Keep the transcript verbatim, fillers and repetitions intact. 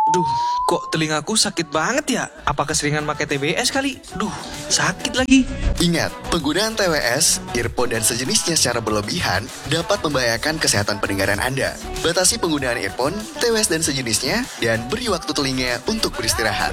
Duh, kok telingaku sakit banget ya? Apa keseringan pakai T B S kali? Duh, sakit lagi. Ingat, penggunaan T W S, earphone dan sejenisnya secara berlebihan dapat membahayakan kesehatan pendengaran Anda. Batasi penggunaan earphone, T W S dan sejenisnya, dan beri waktu telinga untuk beristirahat.